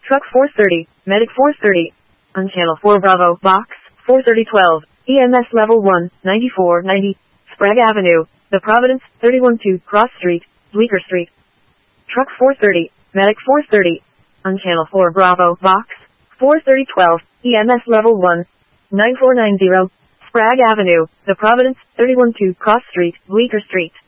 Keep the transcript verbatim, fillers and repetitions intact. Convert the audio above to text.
Truck four thirty, Medic four thirty. On Channel four Bravo, Box, four thirty twelve, E M S Level one, ninety-four ninety, Sprague Avenue, The Providence, thirty-one two, Cross Street, Bleecker Street. Truck four thirty, Medic four thirty. On Channel four Bravo, Box, four thirty twelve, E M S Level one, nine four nine zero, Sprague Avenue, The Providence, thirty-one two, Cross Street, Bleecker Street.